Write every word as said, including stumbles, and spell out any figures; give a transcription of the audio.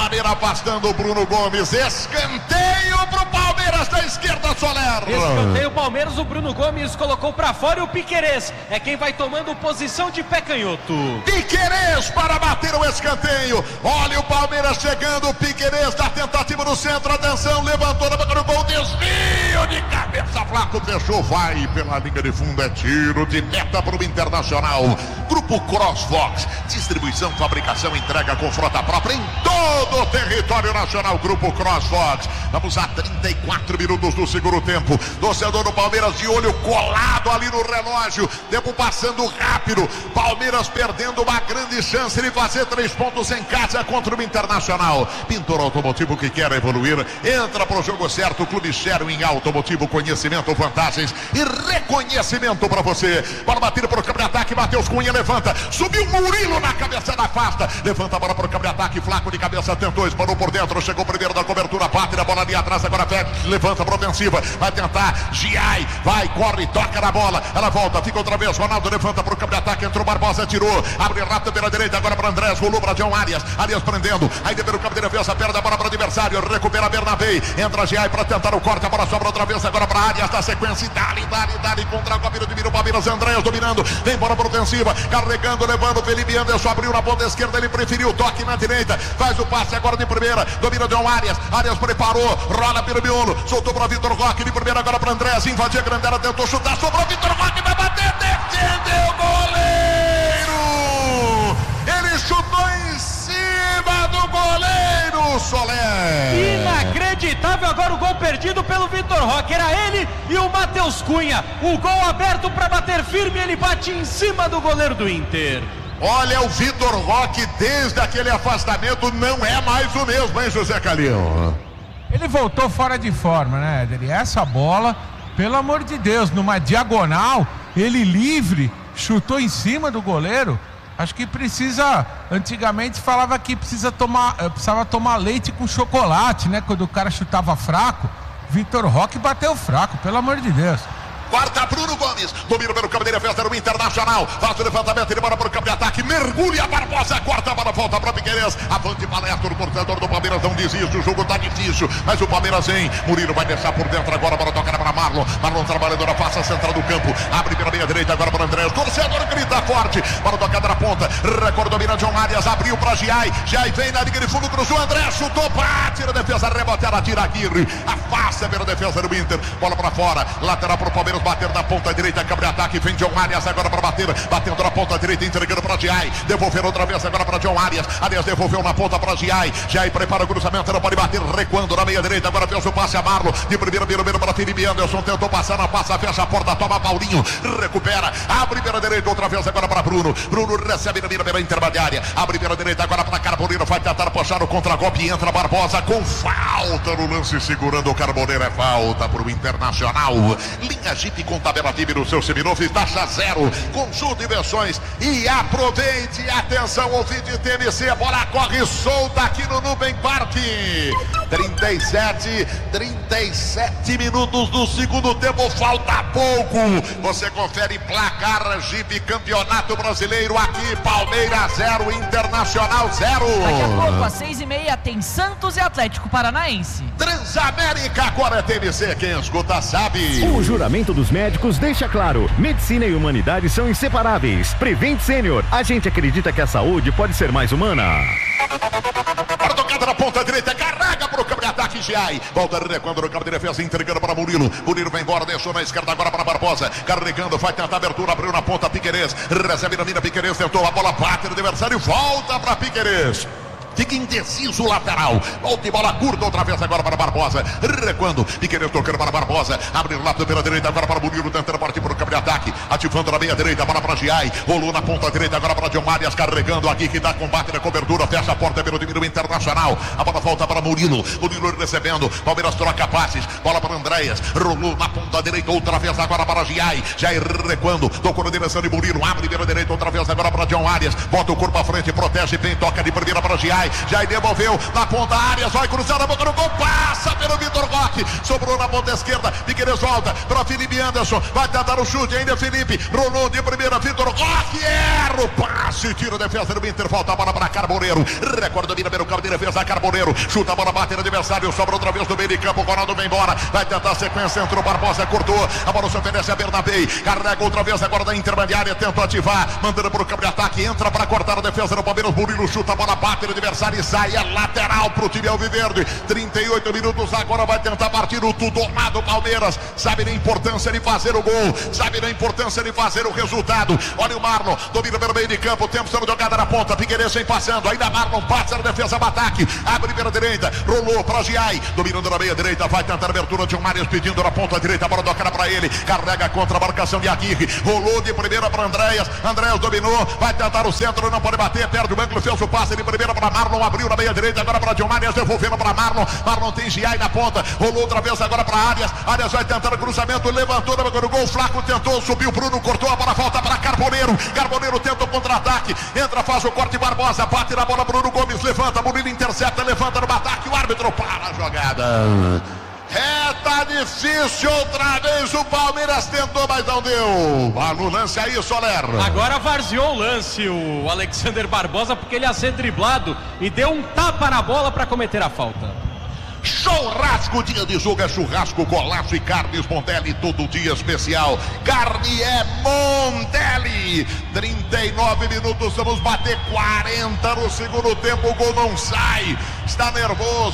maneira, afastando o Bruno Gomes. Escanteio pro Palmeiras da esquerda, Soler. Escanteio Palmeiras, o Bruno Gomes colocou pra fora e o Piquerez é quem vai tomando posição de pé canhoto. Piquerez para bater o escanteio. Olha o Palmeiras chegando, o Piquerez da tentativa no centro, atenção, levantou na boca do gol, desvio de cabeça, Flaco fechou, vai pela linha de fundo, é tiro de meta para o Internacional. Grupo CrossFox, distribuição, fabricação, entrega com frota própria em todo o território nacional. Grupo CrossFox. Vamos a trinta e quatro minutos do segundo tempo. Torcedor do Palmeiras de olho colado ali no relógio. Tempo passando rápido. Palmeiras perdendo uma grande chance de fazer três pontos em casa contra o Internacional. Pintor Automotivo, que quer evoluir, entra pro jogo certo. Clube Chery em Automotivo, conhecimento, vantagens e reconhecimento para você. Bola batida pro campo de ataque, Matheus Cunha levanta, subiu Murilo na cabeça da afasta, levanta a bola pro campo de ataque, Flaco de cabeça tentou, esparou por dentro, chegou primeiro da cobertura, bate na bola ali atrás, agora Félix levanta para ofensiva, vai tentar, Giai, vai, corre, toca na bola, ela volta, fica outra vez, Ronaldo levanta pro campo de ataque, entrou Barbosa, tirou, abre rápido pela direita, agora para Andrés, rolou para John Arias, Arias prendendo, aí pelo campo de defesa, perde a bola para o adversário, recupera Bernabé, entra Giai para tentar o corte, a bola sobra outra vez, agora para Arias, na sequência, dali, dali, dali, contra o Camilo de Miro, Palmeiras, Andrés dominando, vem bola para ofensiva, carregando, levando, Felipe Anderson abriu na ponta esquerda, ele preferiu, toque na direita, faz o passe agora de primeira, domina John Arias, Arias preparou, rola pelo miolo, soltou para Vitor Roque, de primeira agora para Andrés, invadia a grandela, tentou chutar, sobrou Vitor Roque, vai bater, defendeu o goleiro, ele chutou em cima do goleiro, Soler. Inacreditável agora o gol perdido pelo Vitor Roque, era ele e o Matheus Cunha, o gol aberto para bater firme, ele bate em cima do goleiro do Inter. Olha, o Vitor Roque desde aquele afastamento não é mais o mesmo, hein, José Calil? Ele voltou fora de forma, né, Éder? Essa bola, pelo amor de Deus, numa diagonal, ele livre, chutou em cima do goleiro. Acho que precisa, antigamente falava que precisa tomar, precisava tomar leite com chocolate, né? Quando o cara chutava fraco, Vitor Roque bateu fraco, pelo amor de Deus. Quarta, Bruno Gomes, domina pelo campo de defesa do Internacional, faz o levantamento, ele bora para o campo de ataque, mergulha Barbosa, corta a bola, volta para Piquerez, avante palestra, o torcedor do Palmeiras não desiste, o jogo tá difícil, mas o Palmeiras vem, Murilo vai deixar por dentro agora, para tocar para Marlon, Marlon trabalhadora, passa a central do campo, abre pela meia direita agora para Andrés, torcedor grita forte, para tocar na ponta, recorde domina John Arias, abriu para Giai, Giai vem na linha de fundo, cruzou, Andrés, chutou, bate na defesa, rebote, ela tira Aguirre, afasta pela defesa do Inter, bola para fora, lateral para o Palmeiras, bater na ponta direita, câmbio de ataque, vem John Arias agora para bater, batendo na ponta direita, entregando para Giai, devolvendo outra vez agora para John Arias, Arias devolveu na ponta para Giai, Giai prepara o cruzamento, não pode bater, recuando na meia direita, agora fez o passe a Marlon, de primeira, primeiro para Felipe Anderson, tentou passar na passa, fecha a porta, toma Paulinho, recupera, abre pela direita, outra vez agora para Bruno, Bruno recebe na mira pela intermediária, abre pela direita agora para Carboneiro, vai tentar puxar o contra-golpe, entra Barbosa com falta no lance, segurando o Carboneiro, é falta para o Internacional, linha Jeep com tabela T I B no seu seminovo, taxa zero, consulte inversões e aproveite, atenção, ouvinte T M C, a bola corre solta aqui no Nubem Parque, trinta e sete, trinta e sete minutos do segundo tempo, falta pouco, você confere placar Jeep Campeonato Brasileiro aqui, Palmeiras zero, Internacional zero. Daqui a pouco, às seis e meia, tem Santos e Atlético Paranaense. Transamérica, agora é T M C, quem escuta sabe. O juramento dos médicos deixa claro, medicina e humanidade são inseparáveis. Prevent Sênior, a gente acredita que a saúde pode ser mais humana. Para tocada na ponta direita, carrega para o campo de ataque, Giai, volta recuando no campo de defesa, entregando para Murilo, Murilo vem embora, deixou na esquerda agora para Barbosa, carregando, vai tentar abertura, abriu na ponta, Piquerez, recebe na mina, Piquerez tentou, a bola bate no adversário, volta para Piquerez. Fica indeciso o lateral. Volta e bola curta outra vez agora para Barbosa. Recuando. Piquerez tocando para Barbosa. Abre o lado pela direita agora para Murilo. Tentando partir para o campo de ataque. Ativando na meia direita. Bola para Giai. Rolou na ponta direita agora para John Arias. Carregando aqui que dá combate na cobertura. Fecha a porta pelo domínio Internacional. A bola volta para Murilo. Murilo recebendo. Palmeiras troca passes. Bola para Andréas. Rolou na ponta direita outra vez agora para Giai. Giai recuando. Tocou na direção de Murilo. Abre pela direita outra vez agora para John Arias. Bota o corpo à frente. Protege bem. Toca de primeira para Giai. Jai. Jai devolveu na ponta área. Vai cruzar a boca do gol. Passa pelo Vitor Roque. Sobrou na ponta esquerda. Piqueires volta para Felipe Anderson. Vai tentar o chute ainda. Felipe rolou de primeira. Vitor Roque erra o passe. Tira a defesa do Inter. Falta a bola para Carboneiro. Recorda, domina pelo campo de defesa. Carboneiro chuta a bola, bate no adversário. Sobra outra vez do meio de campo. O Ronaldo vem embora. Vai tentar a sequência. Entrou Barbosa. Cortou. A bola se oferece a Bernabei. Carrega outra vez agora da intermediária. Tenta ativar. Mandando para o campo de ataque. Entra para cortar a defesa do Palmeiras. Murilo chuta a bola, bate no adversário e sai. É lateral para o time alviverde. trinta e oito minutos. Agora vai tentar partir o tudo domado Palmeiras. Sabe da importância de fazer o gol. Sabe da importância de fazer o resultado. Olha o Marlon. Domina pelo meio de campo. Tempo sendo jogada na ponta. Piqueires vem passando. Ainda Marlon passa na defesa do ataque. Abre pela direita. Rolou para Giai. Dominando na meia direita. Vai tentar a abertura de um Marius pedindo na ponta direita. A bola do cara para ele. Carrega contra a marcação de Aguirre. Rolou de primeira para Andréas. Andréas dominou. Vai tentar o centro. Não pode bater. Perde o ângulo. Fez o passe de primeira para Marlon. Abriu na meia direita. Agora para John Marius. Devolvendo para Marlon. Marlon tem Giai na ponta. Rolou outra vez agora para Arias. Arias vai tentar o cruzamento. Levantou no gol. Flaco tentou. Subiu. Bruno cortou. A bola volta para Carboneiro. Carboneiro tenta o contra-ataque. Entra, faz o corte. Barbosa. Bate na bola. Bruno Gomes levanta. Murilo intercepta. Levanta no ataque. O árbitro para a jogada. É, tá difícil outra vez. O Palmeiras tentou, mas não deu. Ah, no lance aí, Soler. Agora varzeou o lance o Alexander Barbosa, porque ele ia ser driblado e deu um tapa na bola para cometer a falta. Churrasco, dia de jogo é churrasco, golaço e carnes Mondelli, todo dia especial. Carne é Mondelli. trinta e nove minutos, vamos bater quarenta no segundo tempo. O gol não sai. Está nervoso.